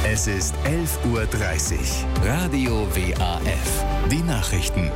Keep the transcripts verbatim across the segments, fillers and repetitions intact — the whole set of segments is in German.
Es ist elf Uhr dreißig. Radio W A F. Die Nachrichten.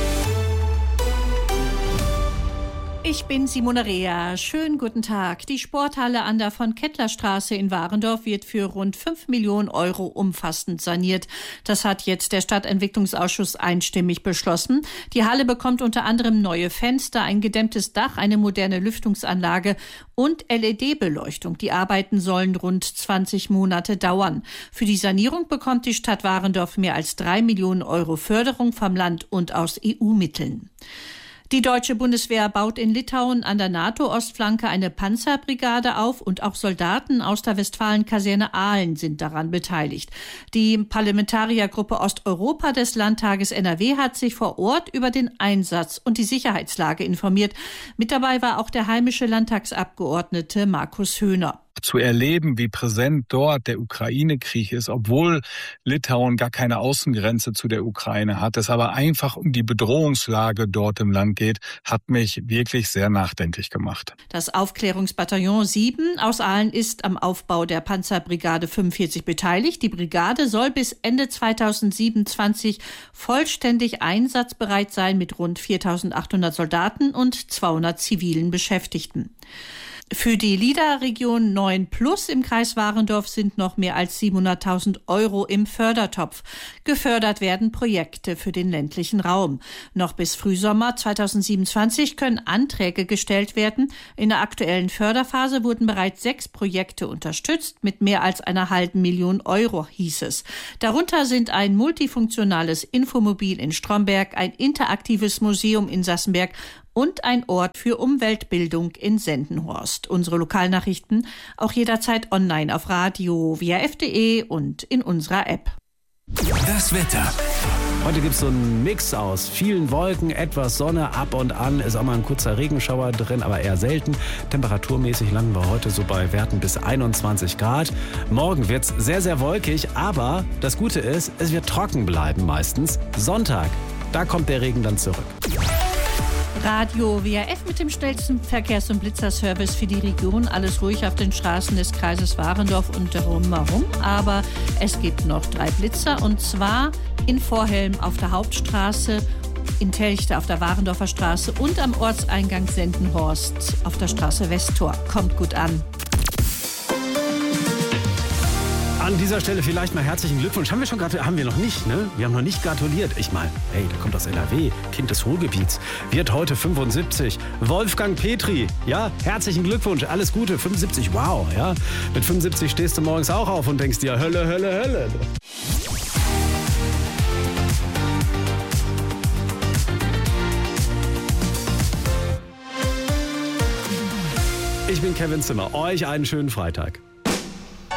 Ich bin Simone Rea. Schönen guten Tag. Die Sporthalle an der Von-Kettler-Straße in Warendorf wird für rund fünf Millionen Euro umfassend saniert. Das hat jetzt der Stadtentwicklungsausschuss einstimmig beschlossen. Die Halle bekommt unter anderem neue Fenster, ein gedämmtes Dach, eine moderne Lüftungsanlage und L E D-Beleuchtung. Die Arbeiten sollen rund zwanzig Monate dauern. Für die Sanierung bekommt die Stadt Warendorf mehr als drei Millionen Euro Förderung vom Land und aus E U-Mitteln. Die deutsche Bundeswehr baut in Litauen an der NATO-Ostflanke eine Panzerbrigade auf und auch Soldaten aus der Westfalen-Kaserne Ahlen sind daran beteiligt. Die Parlamentariergruppe Osteuropa des Landtages N R W hat sich vor Ort über den Einsatz und die Sicherheitslage informiert. Mit dabei war auch der heimische Landtagsabgeordnete Markus Höhner. Zu erleben, wie präsent dort der Ukraine-Krieg ist, obwohl Litauen gar keine Außengrenze zu der Ukraine hat, es aber einfach um die Bedrohungslage dort im Land geht, hat mich wirklich sehr nachdenklich gemacht. Das Aufklärungsbataillon sieben aus Ahlen ist am Aufbau der Panzerbrigade fünfundvierzig beteiligt. Die Brigade soll bis Ende zweitausendsiebenundzwanzig vollständig einsatzbereit sein mit rund viertausendachthundert Soldaten und zweihundert zivilen Beschäftigten. Für die L I D A-Region neun plus im Kreis Warendorf sind noch mehr als siebenhunderttausend Euro im Fördertopf. Gefördert werden Projekte für den ländlichen Raum. Noch bis Frühsommer zweitausendsiebenundzwanzig können Anträge gestellt werden. In der aktuellen Förderphase wurden bereits sechs Projekte unterstützt mit mehr als einer halben Million Euro, hieß es. Darunter sind ein multifunktionales Infomobil in Stromberg, ein interaktives Museum in Sassenberg und ein Ort für Umweltbildung in Sendenhorst. Unsere Lokalnachrichten auch jederzeit online auf radio w a f punkt d e und in unserer App. Das Wetter. Heute gibt es so einen Mix aus vielen Wolken, etwas Sonne, ab und an ist auch mal ein kurzer Regenschauer drin, aber eher selten. Temperaturmäßig landen wir heute so bei Werten bis einundzwanzig Grad. Morgen wird es sehr, sehr wolkig, aber das Gute ist, es wird trocken bleiben meistens. Sonntag, da kommt der Regen dann zurück. Radio W A F mit dem schnellsten Verkehrs- und Blitzerservice für die Region. Alles ruhig auf den Straßen des Kreises Warendorf und drumherum. Aber es gibt noch drei Blitzer und zwar in Vorhelm auf der Hauptstraße, in Telchte auf der Warendorfer Straße und am Ortseingang Sendenhorst auf der Straße Westtor. Kommt gut an. An dieser Stelle vielleicht mal herzlichen Glückwunsch. Haben wir schon gratuliert? Haben wir noch nicht, ne? Wir haben noch nicht gratuliert. Ich meine, hey, der kommt aus N R W, Kind des Ruhrgebiets, wird heute fünfundsiebzig. Wolfgang Petri, ja, herzlichen Glückwunsch, alles Gute, fünfundsiebzig, wow, ja. Mit fünfundsiebzig stehst du morgens auch auf und denkst dir, Hölle, Hölle, Hölle. Ich bin Kevin Zimmer, euch einen schönen Freitag.